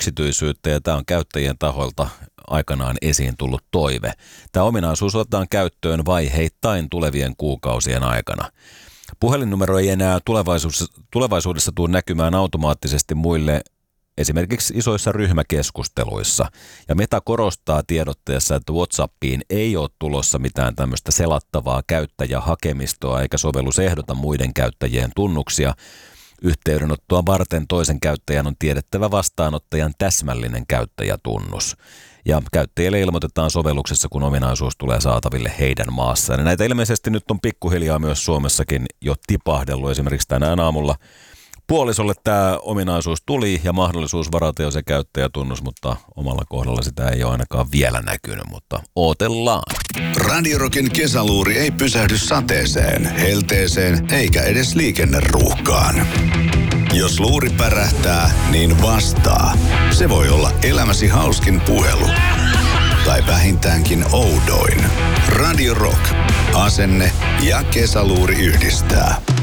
yksityisyyttä ja tämä on käyttäjien taholta aikanaan esiin tullut toive. Tämä ominaisuus otetaan käyttöön vaiheittain tulevien kuukausien aikana. Puhelinnumero ei enää tulevaisuudessa tule näkymään automaattisesti muille esimerkiksi isoissa ryhmäkeskusteluissa. Ja Meta korostaa tiedotteessa, että WhatsAppiin ei ole tulossa mitään tämmöistä selattavaa käyttäjähakemistoa eikä sovellus ehdota muiden käyttäjien tunnuksia. Yhteydenottoa varten toisen käyttäjän on tiedettävä vastaanottajan täsmällinen käyttäjätunnus. Ja käyttäjille ilmoitetaan sovelluksessa, kun ominaisuus tulee saataville heidän maassaan. Ja näitä ilmeisesti nyt on pikkuhiljaa myös Suomessakin jo tipahdellut. Esimerkiksi tänään aamulla puolisolle tämä ominaisuus tuli ja mahdollisuus varata jo se käyttäjätunnus, mutta omalla kohdalla sitä ei ole ainakaan vielä näkynyt, mutta odotellaan. Radio Rockin kesäluuri ei pysähdy sateeseen, helteeseen eikä edes liikenneruuhkaan. Jos luuri pärähtää, niin vastaa. Se voi olla elämäsi hauskin puhelu. Tai vähintäänkin oudoin. Radio Rock. Asenne ja kesäluuri yhdistää.